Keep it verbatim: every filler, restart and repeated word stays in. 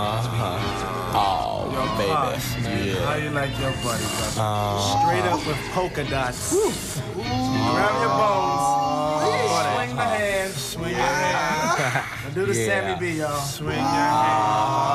Uh-huh. Oh, Yo, baby. Pops, man. Yeah. How you like your buddy, brother? Uh, Straight up with polka dots. Grab your bones. Swing the hand. Swing your hand. Now do the Yeah. Sammy B, y'all. Swing your hand.